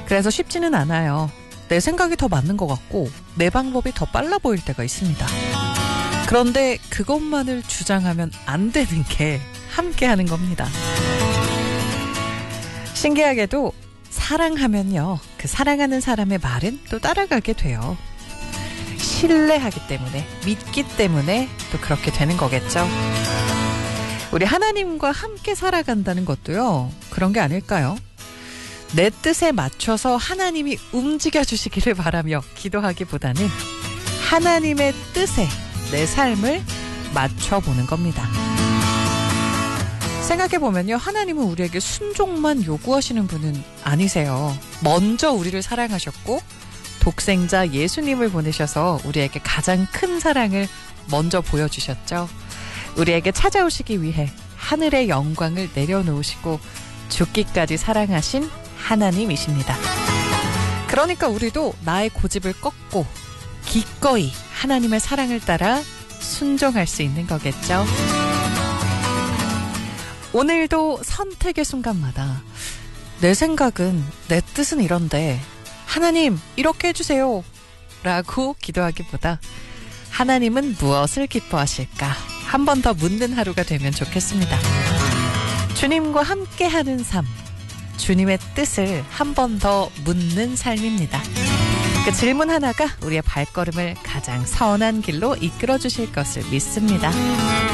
그래서 쉽지는 않아요. 내 생각이 더 맞는 것 같고 내 방법이 더 빨라 보일 때가 있습니다. 그런데 그것만을 주장하면 안 되는 게 함께하는 겁니다. 신기하게도 사랑하면요, 그 사랑하는 사람의 말은 또 따라가게 돼요. 신뢰하기 때문에, 믿기 때문에 또 그렇게 되는 거겠죠. 우리 하나님과 함께 살아간다는 것도요, 그런 게 아닐까요? 내 뜻에 맞춰서 하나님이 움직여 주시기를 바라며 기도하기보다는 하나님의 뜻에 내 삶을 맞춰보는 겁니다. 생각해보면요, 하나님은 우리에게 순종만 요구하시는 분은 아니세요. 먼저 우리를 사랑하셨고 독생자 예수님을 보내셔서 우리에게 가장 큰 사랑을 먼저 보여주셨죠. 우리에게 찾아오시기 위해 하늘의 영광을 내려놓으시고 죽기까지 사랑하신 하나님이십니다. 그러니까 우리도 나의 고집을 꺾고 기꺼이 하나님의 사랑을 따라 순종할 수 있는 거겠죠. 오늘도 선택의 순간마다 내 생각은, 내 뜻은 이런데 하나님 이렇게 해주세요 라고 기도하기보다 하나님은 무엇을 기뻐하실까 한 번 더 묻는 하루가 되면 좋겠습니다. 주님과 함께하는 삶, 주님의 뜻을 한 번 더 묻는 삶입니다. 그 질문 하나가 우리의 발걸음을 가장 선한 길로 이끌어 주실 것을 믿습니다.